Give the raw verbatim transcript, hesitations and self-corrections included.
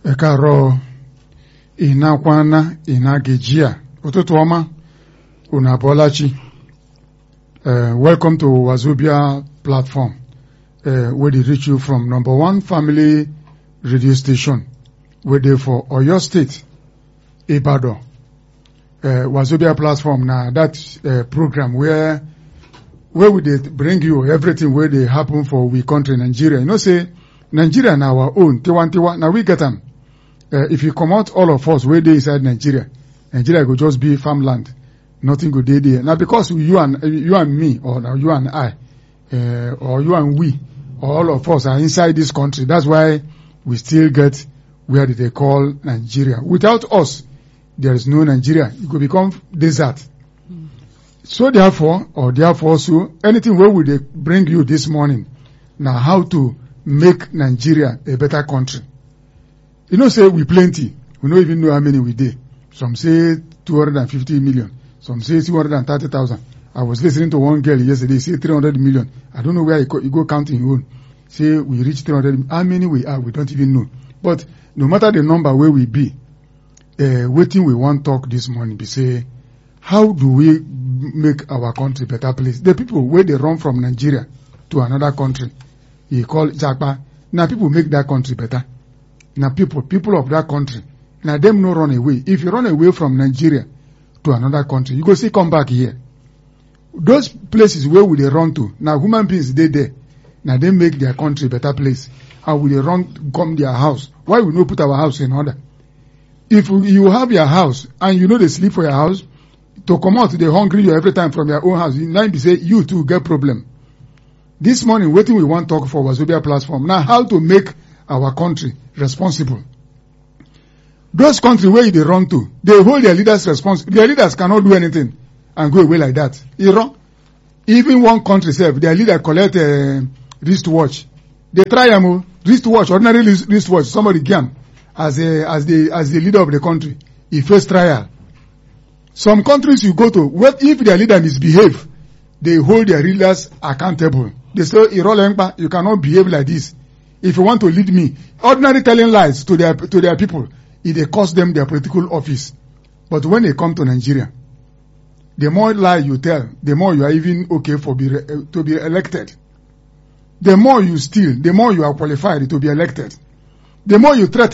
Ekaro inakwana inagejia ụtụtụ ọma unu abọlachi. Uh, welcome to Wazobia platform, uh, where they reach you from number one family radio station, where they for Oyo State, Ibadan. Uh, Wazobia platform now that uh, program where where we they bring you everything where they happen for we country Nigeria. You know, say Nigeria now our own tiwan tiwan. Now we get them. Uh, if you come out all of us where they inside Nigeria, Nigeria will just be farmland. Nothing good day there. Now because you and you and me, or now you and I, uh, or you and we, or all of us are inside this country. That's why we still get where they call Nigeria. Without us, there is no Nigeria. It could become desert. Mm. So therefore, or therefore, so anything where would they bring you this morning? Now how to make Nigeria a better country? You know, say we plenty. We don't even know how many we did. Some say two hundred fifty million. Some say two hundred thirty thousand. I was listening to one girl yesterday say three hundred million. I don't know where you go, you go counting your own. Say we reach three hundred. How many we are, we don't even know. But no matter the number where we be, uh, waiting we want talk this morning be say, how do we make our country better place? The people where they run from Nigeria to another country, you call Jakpa. Now people make that country better. Now people, people of that country, now them no run away. If you run away from Nigeria to another country, you go see come back here. Those places where will they run to? Now human beings they there. Now they make their country better place. How will they run come their house? Why will not put our house in order? If you have your house and you know they sleep for your house, to come out they hungry you every time from your own house. Now you say you too get problem. This morning waiting we want to talk for Wazobia platform. Now how to make our country responsible. Those countries where they run to, they hold their leaders responsible. Their leaders cannot do anything and go away like that. Iran, even one country self, their leader collect a wristwatch. They try them wristwatch, ordinary wristwatch. Somebody can as a as the as the leader of the country. He face trial. Some countries you go to, what if their leader misbehave, they hold their leaders accountable. They say, Iran, you cannot behave like this. If you want to lead me, ordinary telling lies to their to their people, it they cost them their political office. But when they come to Nigeria, the more lie you tell, the more you are even okay for be uh, to be elected. The more you steal, the more you are qualified to be elected. The more you threaten